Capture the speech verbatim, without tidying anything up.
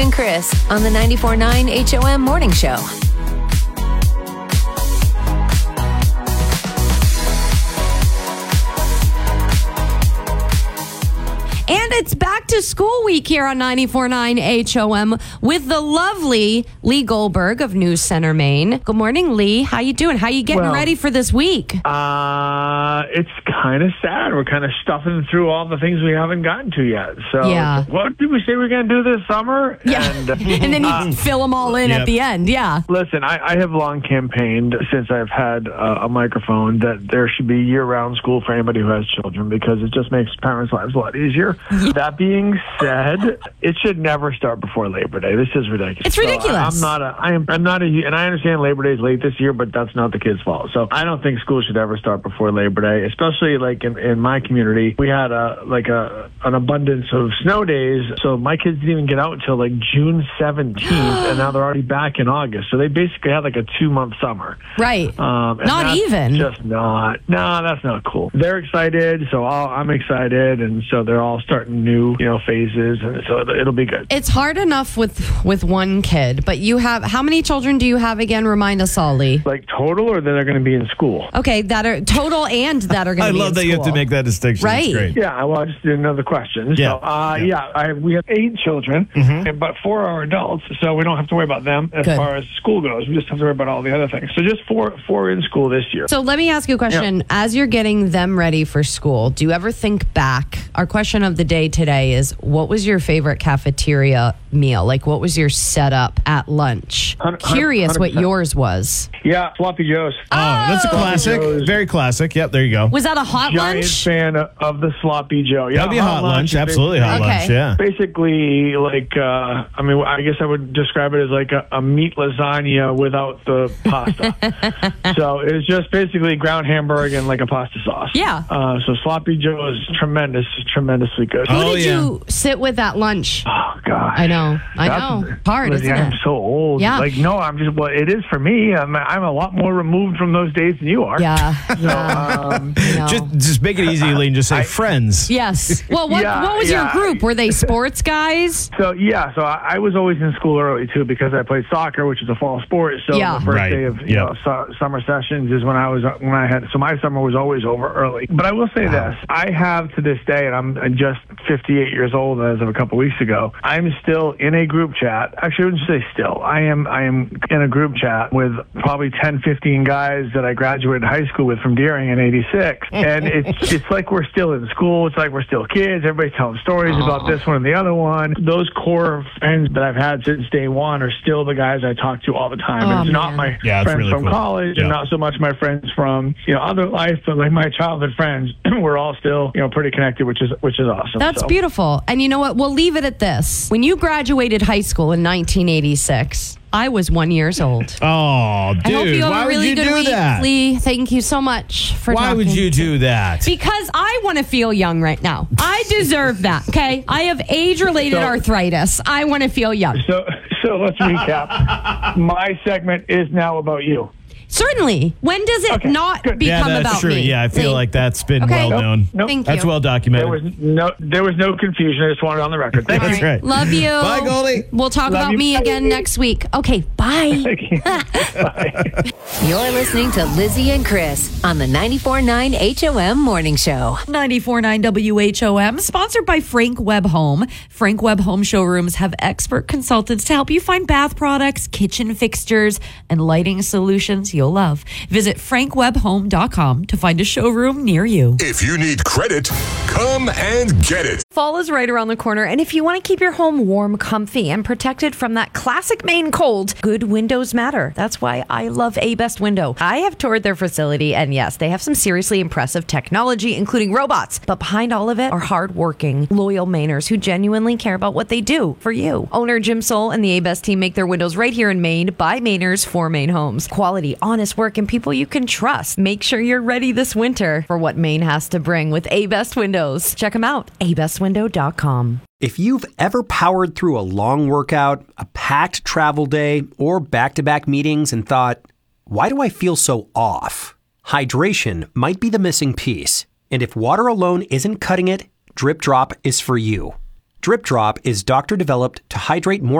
and Chris on the ninety-four point nine H O M Morning Show. And it's back to school week here on ninety-four point nine H O M with the lovely Lee Goldberg of News Center, Maine. Good morning, Lee. How you doing? How you getting well, ready for this week? Uh, it's kind of sad. We're kind of stuffing through all the things we haven't gotten to yet. So, yeah. What did we say we were going to do this summer? Yeah. And, uh, and then you uh, fill them all in yep. at the end. Yeah. Listen, I, I have long campaigned since I've had uh, a microphone that there should be year-round school for anybody who has children because it just makes parents' lives a lot easier. That being said, it should never start before Labor Day. This is ridiculous. It's ridiculous. So I'm not a, I am, I'm not a, and I understand Labor Day is late this year, but that's not the kids' fault. So I don't think school should ever start before Labor Day, especially like in, in my community. We had a, like a, an abundance of snow days. So my kids didn't even get out until like June seventeenth, and now they're already back in August. So they basically had like a two month summer. Right. Um, and not that's even. Just not. No, that's not cool. They're excited. So I'll, I'm excited. And so they're all starting new, you know, phases, and so it'll be good. It's hard enough with with one kid, but you have how many children do you have again? Remind us all, Lee. Like total, or that are going to be in school? Okay, that are total and that are going to be in school. I love that you have to make that distinction. Right? That's great. Yeah. Well, I just did another question. Yeah. So, uh, yeah. yeah, I, we have eight children, Mm-hmm. and, but four are adults, so we don't have to worry about them as Good. far as school goes. We just have to worry about all the other things. So just four, four in school this year. So let me ask you a question. Yeah. As you're getting them ready for school, do you ever think back? Our question of the day today is, what was your favorite cafeteria meal? Like, what was your setup at lunch? one hundred percent. Curious what yours was. Yeah, Sloppy Joe's. Oh, that's a Oh. classic. Very classic. Yep, there you go. Was that a hot Giant lunch? fan of the Sloppy Joe. Yeah, That'd be a hot lunch. Absolutely hot Okay. lunch, yeah. Basically, like, uh, I mean, I guess I would describe it as like a, a meat lasagna without the pasta. So it's just basically ground hamburger and like a pasta sauce. Yeah. Uh, so Sloppy Joe is tremendous, tremendously good. Who Oh, did yeah. you sit with at lunch? Oh, God. I know. I That's- know. Hard, Lizzie, isn't I'm it? so old. Yeah. Like, no, I'm just, well, it is for me. I'm, I'm a lot more removed from those days than you are. Yeah. So, yeah. um, I know. Just, just make it easy, Lee, and just say I- friends. Yes. Well, what Yeah, what was yeah. your group? Were they sports guys? So yeah, so I, I was always in school early too because I played soccer, which is a fall sport. So Yeah. the first Right. day of you Yeah. know su- summer sessions is when I was when I had. So my summer was always over early. But I will say this: I have to this day, and I'm just fifty-eight years old as of a couple weeks ago. I'm still in a group chat. Actually, I wouldn't say still. I am. I am in a group chat with probably ten, fifteen guys that I graduated high school with from Deering in eighty-six, and it's it's like we're still in school. It's like we're still kids. Everybody's telling stories Aww. about this one and the other one. Those core friends that I've had since day one are still the guys I talk to all the time. Oh, it's not man. my Yeah, it's friends really from cool. college Yeah. and not so much my friends from you know other life, but like my childhood friends. We're all still you know pretty connected, which is which is awesome. That's So. beautiful. And you know what? We'll leave it at this. When you graduated high school in nineteen eighty-six, I was one years old. Oh, dude, I hope you have why a really would you good do week, that? Lee. Thank you so much for Why talking. would you do that? Because I want to feel young right now. I deserve that, okay? I have age-related So- arthritis. I want to feel young. So so let's recap. My segment is now about you. Certainly. When does it Okay, not good. Yeah, become that's about true. me? Yeah, I feel Lee? like that's been Okay. well Nope, known. nope. Thank That's you. well There documented. was no there was no confusion. I just wanted it on the record. Thank All you. That's right. right. Love you. Bye, Goldie. We'll talk Love about you. me again next week. Okay, bye. Bye. You're listening to Lizzie and Chris on the ninety-four point nine H O M Morning Show. ninety-four point nine W H O M, sponsored by Frank Webb Home. Frank Webb Home showrooms have expert consultants to help you find bath products, kitchen fixtures, and lighting solutions you'll love. Visit frank webb home dot com to find a showroom near you. If you need credit, come and get it. Fall is right around the corner, and if you want to keep your home warm, comfy, and protected from that classic Maine cold, good windows matter. That's why I love A-Best Window. I have toured their facility, and yes, they have some seriously impressive technology, including robots. But behind all of it are hardworking, loyal Mainers who genuinely care about what they do for you. Owner Jim Soul and the A-Best team make their windows right here in Maine by Mainers for Maine homes. Quality, honest work, and people you can trust. Make sure you're ready this winter for what Maine has to bring with A-Best Windows. Check them out, a best window dot com. If you've ever powered through a long workout, a packed travel day, or back-to-back meetings and thought, why do I feel so off? Hydration might be the missing piece. And if water alone isn't cutting it, Drip Drop is for you. Drip Drop is doctor-developed to hydrate more